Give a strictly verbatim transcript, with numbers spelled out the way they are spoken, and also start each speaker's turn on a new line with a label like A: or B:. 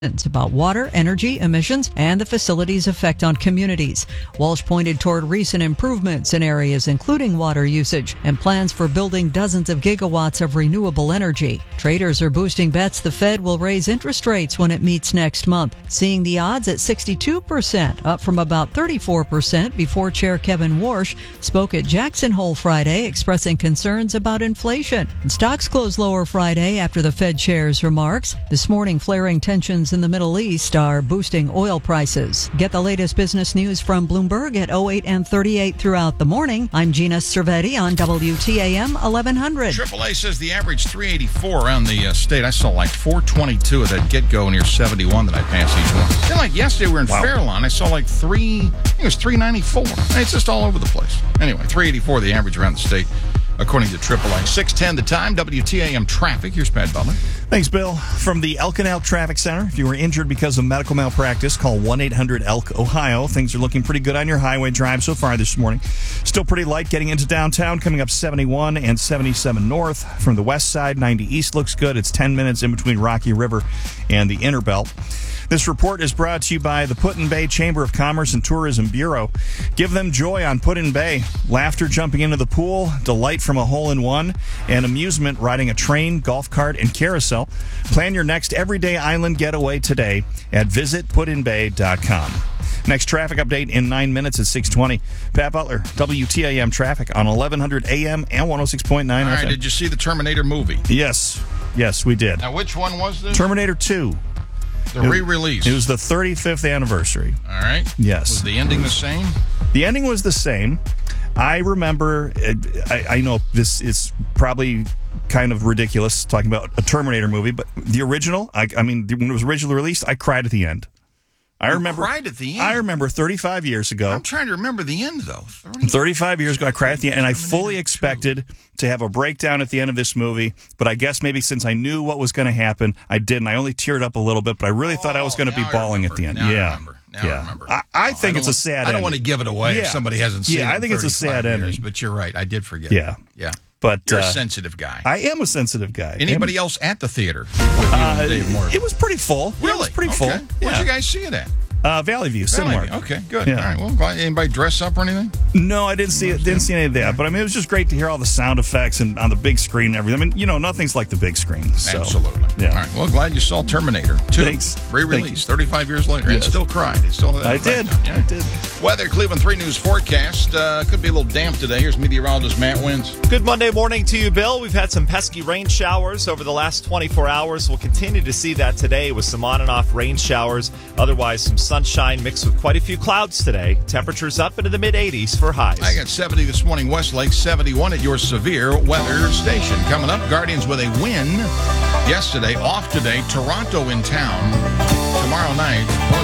A: about water, energy, emissions, and the facility's effect on communities. Walsh pointed toward recent improvements in areas including water usage and plans for building dozens of gigawatts of renewable energy. Traders are boosting bets the Fed will raise interest rates when it meets next month, seeing the odds at sixty-two percent, up from about thirty-four percent before Chair Kevin Warsh spoke at Jackson Hole Friday, expressing concerns about inflation. And stocks closed lower Friday after the Fed chair's remarks. This morning, flaring tensions in the Middle East are boosting oil prices. Get the latest business news from Bloomberg at oh eight and thirty-eight throughout the morning. I'm Gina Cervetti on W T A M eleven hundred.
B: triple A says the average three eighty-four around the uh, state. I saw like four twenty-two at that get-go near seventy-one that I passed each one. Then like yesterday we were in wow. Fairlawn. I saw like three, I think it was three ninety-four. It's just all over the place. Anyway, three eighty-four the average around the state, according to triple A. six ten the time, W T A M traffic. Here's Pat Butler.
C: Thanks, Bill. From the El Canal Traffic Center, if you were injured because of medical malpractice, call one eight hundred E L C Ohio. Things are looking pretty good on your highway drive so far this morning. Still pretty light getting into downtown, coming up seventy-one and seventy-seven north. From the west side, ninety east looks good. It's ten minutes in between Rocky River and the Inner Belt. This report is brought to you by the Put-in-Bay Chamber of Commerce and Tourism Bureau. Give them joy on Put-in-Bay. Laughter jumping into the pool, delight from a hole-in-one, and amusement riding a train, golf cart, and carousel. Plan your next everyday island getaway today at visit put in bay dot com. Next traffic update in nine minutes at six twenty. Pat Butler, W T A M traffic on eleven hundred A M and one oh six point nine
B: All
C: F M.
B: right, did you see the Terminator movie?
C: Yes. Yes, we did.
B: Now, which one was this?
C: Terminator two.
B: The re-release.
C: It was the thirty-fifth anniversary.
B: All right.
C: Yes.
B: Was the ending the same?
C: The ending was the same. I remember, I, I know this is probably kind of ridiculous talking about a Terminator movie, but the original, I, I mean, when it was originally released, I cried at the end. I
B: you
C: remember.
B: cried at the end?
C: I remember thirty-five years ago.
B: I'm trying to remember the end, though.
C: thirty thirty-five years ago, I cried at the end, and I fully expected to have a breakdown at the end of this movie, but I guess maybe since I knew what was going to happen, I didn't. I only teared up a little bit, but I really oh, thought I was going to be bawling at the end.
B: Now
C: yeah.
B: I remember. Now
C: yeah.
B: I remember.
C: I, I
B: oh,
C: think
B: I
C: it's a sad ending.
B: I don't want to give it away
C: yeah.
B: if somebody hasn't seen
C: yeah,
B: it.
C: I think it's a sad
B: years,
C: ending.
B: But you're right. I did forget.
C: Yeah.
B: Yeah.
C: But
B: You're
C: uh,
B: a sensitive guy.
C: I am a sensitive guy.
B: Anybody else at the theater with you uh, and Dave Morgan?
C: It was pretty full.
B: Really?
C: It was pretty
B: okay.
C: full.
B: Where'd
C: yeah.
B: you guys see it at?
C: Uh, Valley View,
B: Valley
C: Cinemark.
B: View. Okay, good.
C: Yeah.
B: All right. Well, glad- anybody dress up or anything?
C: No, I didn't see it. Didn't see any of that. But I mean, it was just great to hear all the sound effects and on the big screen and everything. I mean, you know, nothing's like the big screen. So.
B: Absolutely.
C: Yeah.
B: All right. Well, glad you saw Terminator two.
C: Thanks.
B: Re-release, thirty-five years later,
C: yes.
B: and still cried. It still
C: I did.
B: Yeah.
C: I did.
B: Weather, Cleveland three News forecast. Uh, could be a little damp today. Here's meteorologist Matt Wins.
D: Good Monday morning to you, Bill. We've had some pesky rain showers over the last twenty-four hours. We'll continue to see that today with some on and off rain showers. Otherwise, some sunshine mixed with quite a few clouds today. Temperatures up into the mid eighties for highs.
B: I got seventy this morning, Westlake, seventy-one at your severe weather station. Coming up, Guardians with a win yesterday, off today, Toronto in town tomorrow night.